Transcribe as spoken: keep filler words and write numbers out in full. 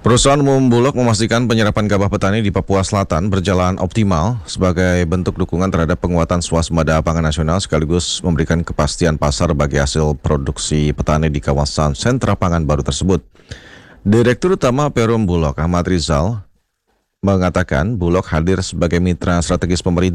Perusahaan umum Bulog memastikan penyerapan gabah petani di Papua Selatan berjalan optimal sebagai bentuk dukungan terhadap penguatan swasembada pangan nasional sekaligus memberikan kepastian pasar bagi hasil produksi petani di kawasan sentra pangan baru tersebut. Direktur Utama Perum Bulog Ahmad Rizal mengatakan Bulog hadir sebagai mitra strategis pemerintah